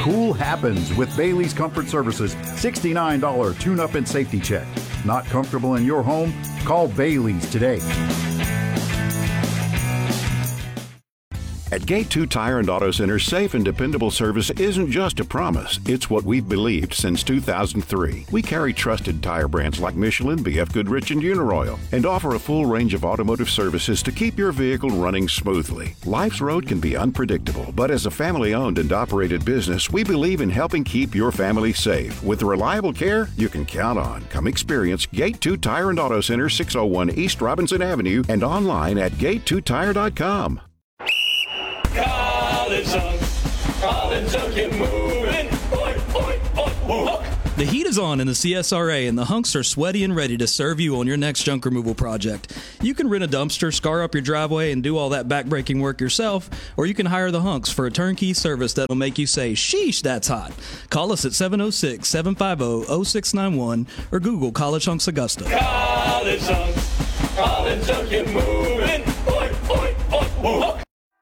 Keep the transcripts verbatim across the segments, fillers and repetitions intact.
Cool happens with Bailey's Comfort Services sixty-nine dollars tune-up and safety check. Not comfortable in your home? Call Bailey's today. At Gate two Tire and Auto Center, safe and dependable service isn't just a promise. It's what we've believed since two thousand three. We carry trusted tire brands like Michelin, B F Goodrich, and Uniroyal, and offer a full range of automotive services to keep your vehicle running smoothly. Life's road can be unpredictable, but as a family-owned and operated business, we believe in helping keep your family safe. With the reliable care you can count on. Come experience Gate two Tire and Auto Center, six oh one East Robinson Avenue, and online at gate two tire dot com. College Hunks, College Hunk, get moving. Oi, oi, oi, oi. The heat is on in the C S R A, and the hunks are sweaty and ready to serve you on your next junk removal project. You can rent a dumpster, scar up your driveway, and do all that backbreaking work yourself, or you can hire the hunks for a turnkey service that'll make you say, sheesh, that's hot. Call us at seven oh six, seven five oh, oh six nine one or Google College Hunks Augusta. College Hunks, College Hunk, get moving. Oi, oi, oi, oi.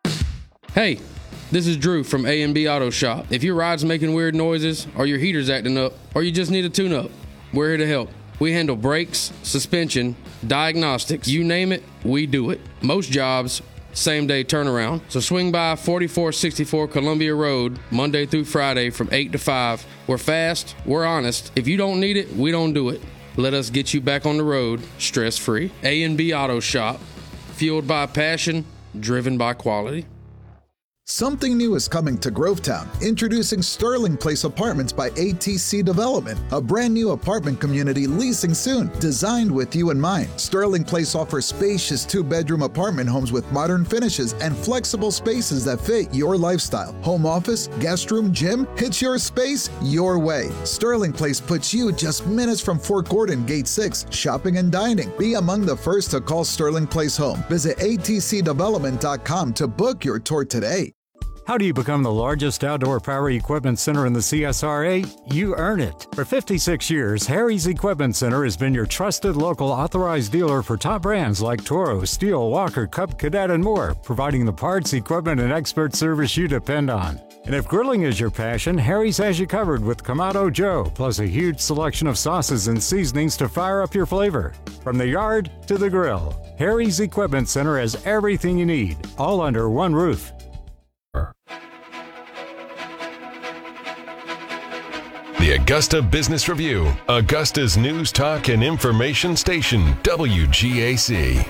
Hey, this is Drew from A and B Auto Shop. If your ride's making weird noises, or your heater's acting up, or you just need a tune-up, we're here to help. We handle brakes, suspension, diagnostics, you name it, we do it. Most jobs, same-day turnaround. So swing by forty-four sixty-four Columbia Road, Monday through Friday from eight to five. We're fast, we're honest. If you don't need it, we don't do it. Let us get you back on the road, stress-free. A and B Auto Shop, fueled by passion, driven by quality. Something new is coming to Grovetown. Introducing Sterling Place Apartments by A T C Development, a brand new apartment community leasing soon, designed with you in mind. Sterling Place offers spacious two-bedroom apartment homes with modern finishes and flexible spaces that fit your lifestyle. Home office, guest room, gym, it's your space, your way. Sterling Place puts you just minutes from Fort Gordon, Gate six, shopping and dining. Be among the first to call Sterling Place home. Visit A T C development dot com to book your tour today. How do you become the largest outdoor power equipment center in the C S R A? You earn it. For fifty-six years, Harry's Equipment Center has been your trusted local authorized dealer for top brands like Toro, Steel, Walker, Cub, Cadet, and more, providing the parts, equipment, and expert service you depend on. And if grilling is your passion, Harry's has you covered with Kamado Joe, plus a huge selection of sauces and seasonings to fire up your flavor. From the yard to the grill, Harry's Equipment Center has everything you need, all under one roof. The Augusta Business Review, Augusta's news, talk, and information station, W G A C.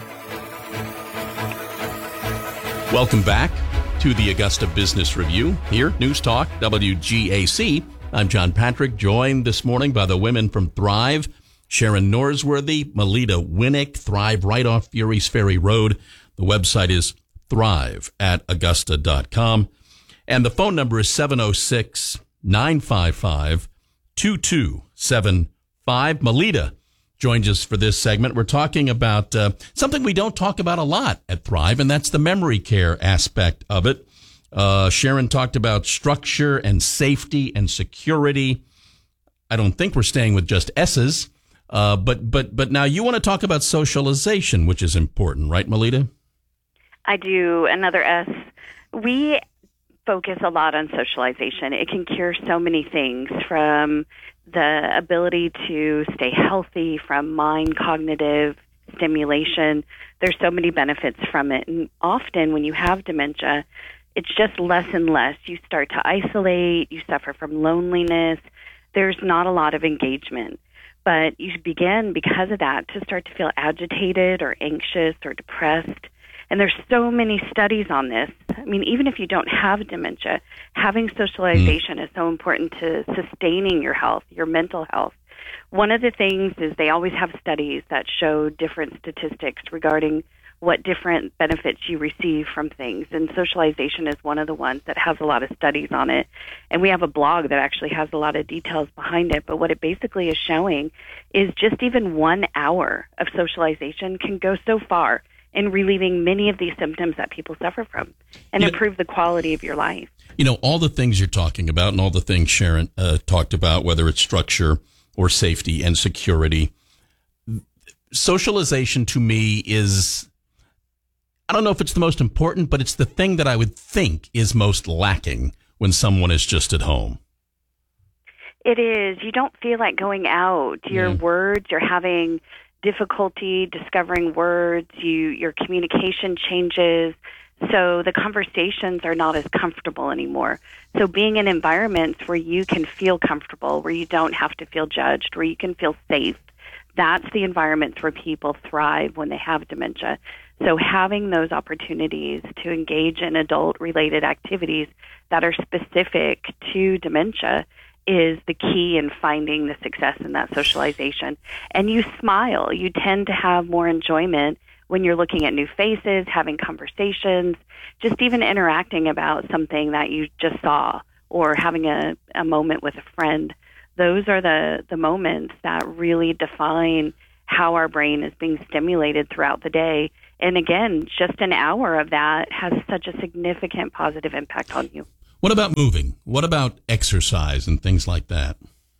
Welcome back to the Augusta Business Review, here, News Talk, W G A C. I'm John Patrick, joined this morning by the women from Thrive, Sharon Norsworthy, Melita Winnick. Thrive right off Furys Ferry Road. The website is thrive at augusta dot com. And the phone number is seven oh six, nine five five, two two seven five. Melita joins us for this segment. We're talking about uh, something we don't talk about a lot at Thrive, and that's the memory care aspect of it. Uh, Sharon talked about structure and safety and security. I don't think we're staying with just S's, uh, but but but now you want to talk about socialization, which is important, right, Melita? I do. Another S. We focus a lot on socialization. It can cure so many things, from the ability to stay healthy, from mind cognitive stimulation. There's so many benefits from it. And often when you have dementia, it's just less and less. You start to isolate, you suffer from loneliness. There's not a lot of engagement. But you begin, because of that, to start to feel agitated or anxious or depressed. And there's so many studies on this. I mean, even if you don't have dementia, having socialization mm. is so important to sustaining your health, your mental health. One of the things is they always have studies that show different statistics regarding what different benefits you receive from things. And socialization is one of the ones that has a lot of studies on it. And we have a blog that actually has a lot of details behind it. But what it basically is showing is just even one hour of socialization can go so far in relieving many of these symptoms that people suffer from and yeah. improve the quality of your life. You know, all the things you're talking about and all the things Sharon uh, talked about, whether it's structure or safety and security, socialization to me is, I don't know if it's the most important, but it's the thing that I would think is most lacking when someone is just at home. It is. You don't feel like going out. Your mm. words, you're having difficulty discovering words. You, your communication changes. So the conversations are not as comfortable anymore. So being in environments where you can feel comfortable, where you don't have to feel judged, where you can feel safe, that's the environments where people thrive when they have dementia. So having those opportunities to engage in adult-related activities that are specific to dementia is the key in finding the success in that socialization. And you smile. You tend to have more enjoyment when you're looking at new faces, having conversations, just even interacting about something that you just saw or having a, a moment with a friend. Those are the, the moments that really define how our brain is being stimulated throughout the day. And again, just an hour of that has such a significant positive impact on you. What about moving? What about exercise and things like that?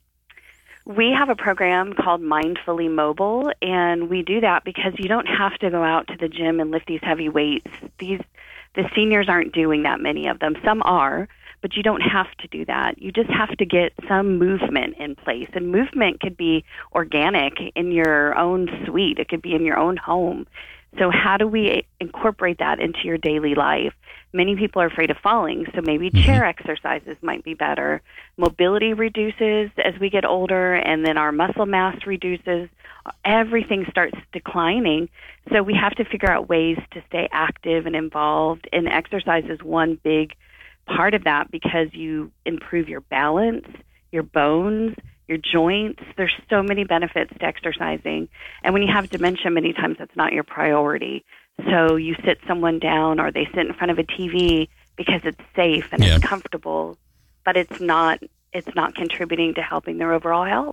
We have a program called Mindfully Mobile, and we do that because you don't have to go out to the gym and lift these heavy weights. These the seniors aren't doing that, many of them. Some are, but you don't have to do that. You just have to get some movement in place. And movement could be organic in your own suite. It could be in your own home. So how do we incorporate that into your daily life? Many people are afraid of falling, so maybe mm-hmm. chair exercises might be better. Mobility reduces as we get older, and then our muscle mass reduces. Everything starts declining, so we have to figure out ways to stay active and involved, and exercise is one big part of that because you improve your balance, your bones, your joints. There's so many benefits to exercising. And when you have dementia, many times that's not your priority. So you sit someone down or they sit in front of a T V because it's safe and yeah. it's comfortable, but it's not it's not contributing to helping their overall health.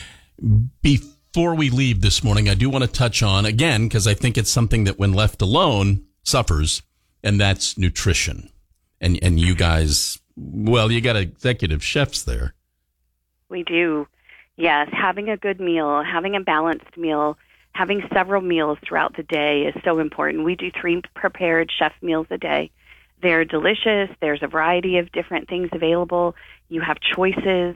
Before we leave this morning, I do want to touch on, again, because I think it's something that when left alone suffers, and that's nutrition. And and you guys, well, you got executive chefs there. We do. Yes, having a good meal, having a balanced meal, having several meals throughout the day is so important. We do three prepared chef meals a day. They're delicious. There's a variety of different things available. You have choices.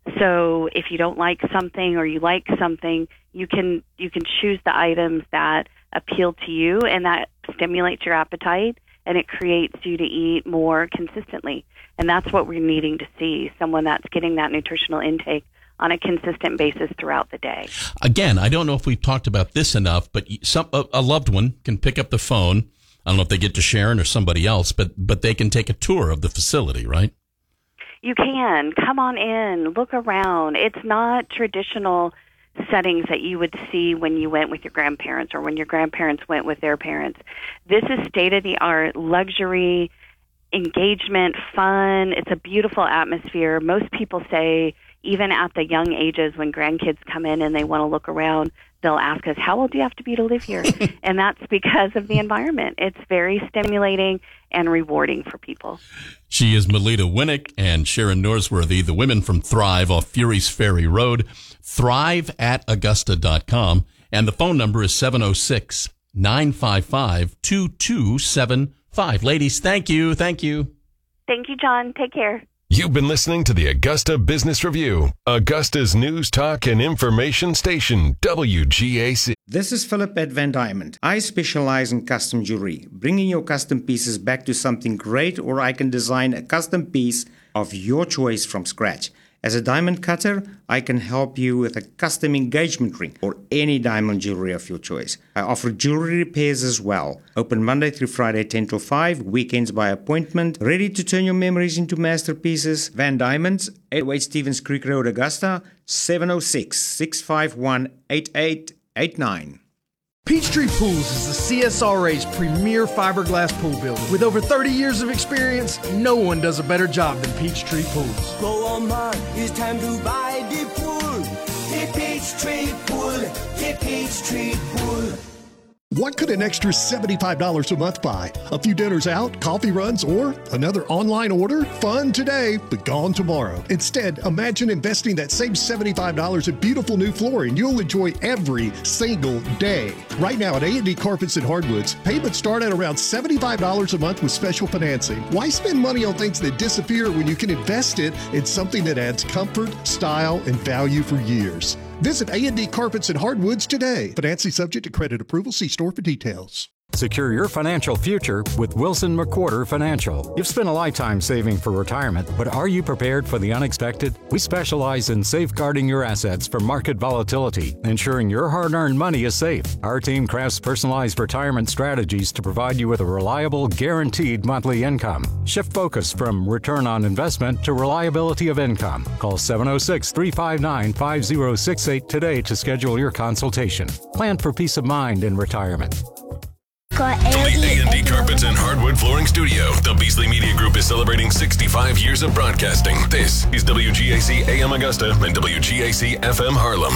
So if you don't like something or you like something, you can you can choose the items that appeal to you, and that stimulates your appetite, and it creates you to eat more consistently. And that's what we're needing to see, someone that's getting that nutritional intake on a consistent basis throughout the day. Again, I don't know if we've talked about this enough, but some a, a loved one can pick up the phone. I don't know if they get to Sharon or somebody else, but but they can take a tour of the facility, right? You can. Come on in. Look around. It's not traditional settings that you would see when you went with your grandparents or when your grandparents went with their parents. This is state-of-the-art luxury, engagement, fun. It's a beautiful atmosphere. Most people say, even at the young ages when grandkids come in and they want to look around, they'll ask us, how old do you have to be to live here? And that's because of the environment. It's very stimulating and rewarding for people. She is Melita Winnick and Sharon Norsworthy, the women from Thrive off Fury's Ferry Road, thrive at augusta dot com. And the phone number is seven oh six, nine five five, two two seven five. Ladies, thank you. Thank you. Thank you, John. Take care. You've been listening to the Augusta Business Review, Augusta's news, talk, and information station, W G A C. This is Philip at Van Diamond. I specialize in custom jewelry, bringing your custom pieces back to something great, or I can design a custom piece of your choice from scratch. As a diamond cutter, I can help you with a custom engagement ring or any diamond jewelry of your choice. I offer jewelry repairs as well. Open Monday through Friday, ten till five, weekends by appointment. Ready to turn your memories into masterpieces? Van Diamonds, eight oh eight Stevens Creek Road, Augusta, seven oh six, six five one, eight eight eight nine. Peachtree Pools is the C S R A's premier fiberglass pool builder. With over thirty years of experience, no one does a better job than Peachtree Pools. Go on, man, it's time to buy the pool. The Peachtree Pool, the Peachtree Pool. What could an extra seventy-five dollars a month buy? A few dinners out, coffee runs, or another online order? Fun today, but gone tomorrow. Instead, imagine investing that same seventy-five dollars in beautiful new flooring you'll enjoy every single day. Right now at A and D Carpets and Hardwoods, payments start at around seventy-five dollars a month with special financing. Why spend money on things that disappear when you can invest it in something that adds comfort, style, and value for years? Visit A and D Carpets and Hardwoods today. Financing subject to credit approval. See store for details. Secure your financial future with Wilson McWhorter Financial. You've spent a lifetime saving for retirement, but are you prepared for the unexpected? We specialize in safeguarding your assets from market volatility, ensuring your hard-earned money is safe. Our team crafts personalized retirement strategies to provide you with a reliable, guaranteed monthly income. Shift focus from return on investment to reliability of income. Call seven oh six, three five nine, five oh six eight today to schedule your consultation. Plan for peace of mind in retirement. From the A and D Carpets and Hardwood Flooring Studio, the Beasley Media Group is celebrating sixty-five years of broadcasting. This is W G A C A M Augusta and W G A C F M Harlem.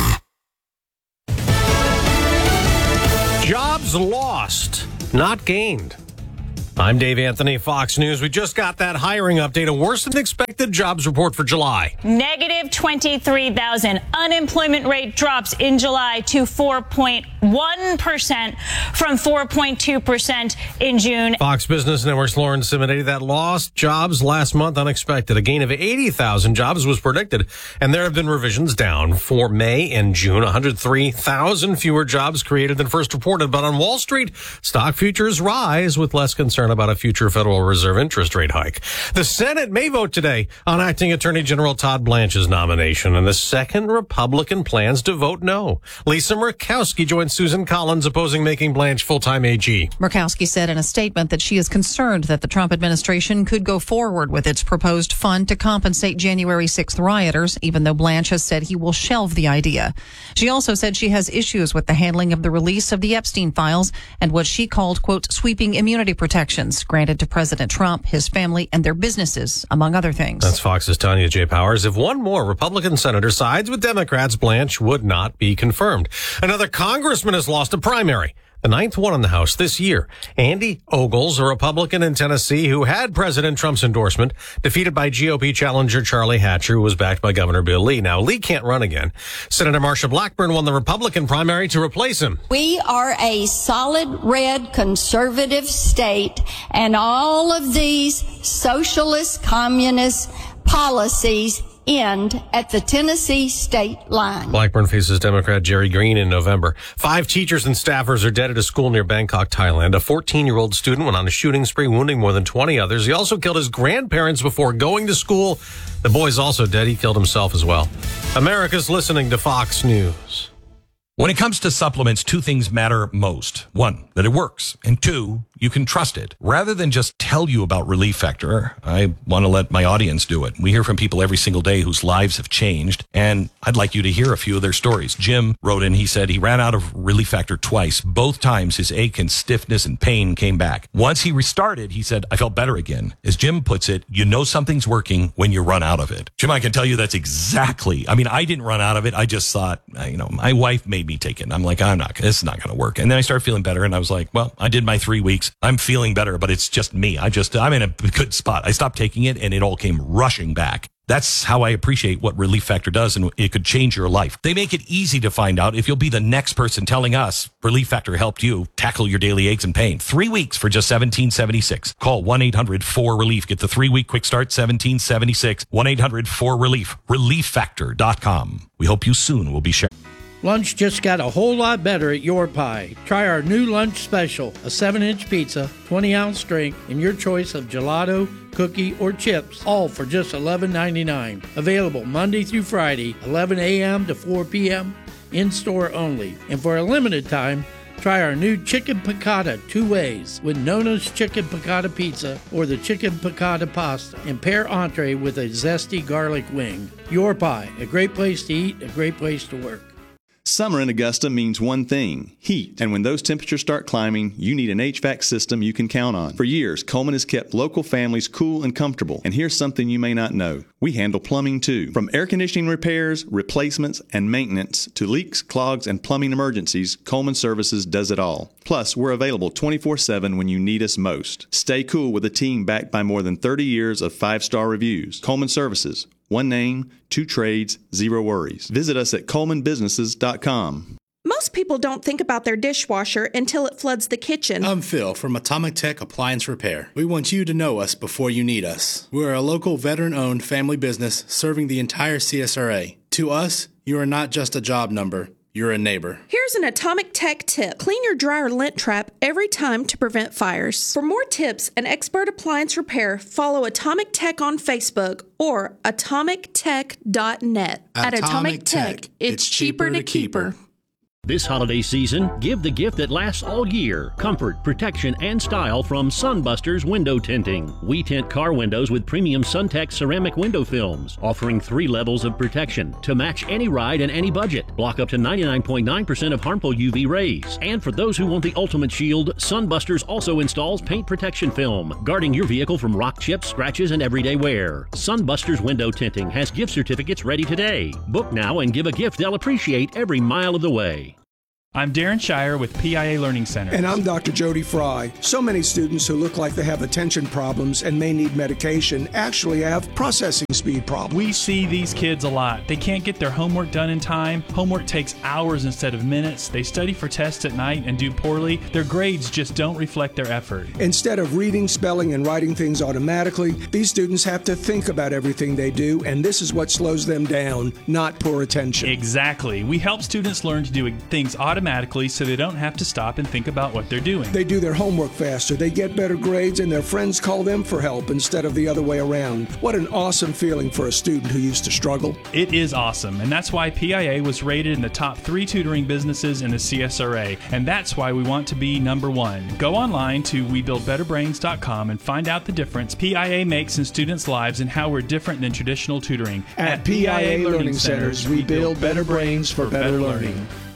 Jobs lost, not gained. I'm Dave Anthony, Fox News. We just got that hiring update, a worse than expected jobs report for July. Negative twenty-three thousand. Unemployment rate drops in July to four point one percent from four point two percent in June. Fox Business Network's Lauren Simonetti, that lost jobs last month unexpected. A gain of eighty thousand jobs was predicted, and there have been revisions down for May and June. one hundred three thousand fewer jobs created than first reported. But on Wall Street, stock futures rise with less concern about a future Federal Reserve interest rate hike. The Senate may vote today on Acting Attorney General Todd Blanche's nomination, and the second Republican plans to vote no. Lisa Murkowski joins Susan Collins opposing making Blanche full-time A G. Murkowski said in a statement that she is concerned that the Trump administration could go forward with its proposed fund to compensate January sixth rioters, even though Blanche has said he will shelve the idea. She also said she has issues with the handling of the release of the Epstein files and what she called, quote, sweeping immunity protections granted to President Trump, his family, and their businesses, among other things. That's Fox's Tanya J. Powers. If one more Republican senator sides with Democrats, Blanche would not be confirmed. Another congressman has lost a primary, the ninth one in the House this year. Andy Ogles, a Republican in Tennessee who had President Trump's endorsement, defeated by G O P challenger Charlie Hatcher, who was backed by Governor Bill Lee. Now, Lee can't run again. Senator Marsha Blackburn won the Republican primary to replace him. We are a solid red conservative state, and all of these socialist communist policies end at the Tennessee state line. Blackburn faces Democrat Jerry Green in November. Five teachers and staffers are dead at a school near Bangkok, Thailand. A fourteen-year-old student went on a shooting spree, wounding more than twenty others. He also killed his grandparents before going to school. The boy's also dead. He killed himself as well. America's listening to Fox News. When it comes to supplements, two things matter most. One, that it works. And two, you can trust it. Rather than just tell you about Relief Factor, I want to let my audience do it. We hear from people every single day whose lives have changed, and I'd like you to hear a few of their stories. Jim wrote in, he said he ran out of Relief Factor twice. Both times his ache and stiffness and pain came back. Once he restarted, he said, I felt better again. As Jim puts it, you know something's working when you run out of it. Jim, I can tell you that's exactly, I mean, I didn't run out of it. I just thought, you know, my wife made me take it. I'm like, I'm not, this is not going to work. And then I started feeling better, and I was like, well, I did my three weeks. I'm feeling better, but it's just me. I just, I'm in a good spot. I stopped taking it, and it all came rushing back. That's how I appreciate what Relief Factor does, and it could change your life. They make it easy to find out if you'll be the next person telling us Relief Factor helped you tackle your daily aches and pain. Three weeks for just seventeen seventy-six. Call one eight hundred four relief. Get the three-week quick start, seventeen seventy-six. one eight hundred four relief. relief factor dot com. We hope you soon will be sharing. Lunch just got a whole lot better at Your Pie. Try our new lunch special, a seven-inch pizza, twenty ounce strength, and your choice of gelato, cookie, or chips, all for just eleven ninety-nine. Available Monday through Friday, eleven a.m. to four p.m., in-store only. And for a limited time, try our new Chicken Piccata two ways with Nona's Chicken Piccata Pizza or the Chicken Piccata Pasta, and pair entree with a zesty garlic wing. Your Pie, a great place to eat, a great place to work. Summer in Augusta means one thing, heat. And when those temperatures start climbing, you need an H V A C system you can count on. For years, Coleman has kept local families cool and comfortable. And here's something you may not know. We handle plumbing too. From air conditioning repairs, replacements, and maintenance to leaks, clogs, and plumbing emergencies, Coleman Services does it all. Plus, we're available twenty-four seven when you need us most. Stay cool with a team backed by more than thirty years of five-star reviews. Coleman Services. One name, two trades, zero worries. Visit us at coleman businesses dot com. Most people don't think about their dishwasher until it floods the kitchen. I'm Phil from Atomic Tech Appliance Repair. We want you to know us before you need us. We're a local veteran-owned family business serving the entire C S R A. To us, you are not just a job number. You're a neighbor. Here's an Atomic Tech tip. Clean your dryer lint trap every time to prevent fires. For more tips and expert appliance repair, follow Atomic Tech on Facebook or atomic tech dot net. At Atomic Tech, it's cheaper to keep her. This holiday season, give the gift that lasts all year. Comfort, protection, and style from Sunbusters Window Tinting. We tint car windows with premium SunTech ceramic window films, offering three levels of protection to match any ride and any budget. Block up to ninety-nine point nine percent of harmful U V rays. And for those who want the ultimate shield, Sunbusters also installs paint protection film, guarding your vehicle from rock chips, scratches, and everyday wear. Sunbusters Window Tinting has gift certificates ready today. Book now and give a gift they'll appreciate every mile of the way. I'm Darren Shire with P I A Learning Center. And I'm Doctor Jody Fry. So many students who look like they have attention problems and may need medication actually have processing speed problems. We see these kids a lot. They can't get their homework done in time. Homework takes hours instead of minutes. They study for tests at night and do poorly. Their grades just don't reflect their effort. Instead of reading, spelling, and writing things automatically, these students have to think about everything they do, and this is what slows them down, not poor attention. Exactly. We help students learn to do things automatically. automatically so they don't have to stop and think about what they're doing. They do their homework faster, they get better grades, and their friends call them for help instead of the other way around. What an awesome feeling for a student who used to struggle. It is awesome, and that's why P I A was rated in the top three tutoring businesses in the C S R A, and that's why we want to be number one. Go online to we build better brains dot com and find out the difference P I A makes in students' lives and how we're different than traditional tutoring. At, At P I A, P I A Learning, Learning Centers, we build better brains for better learning. learning.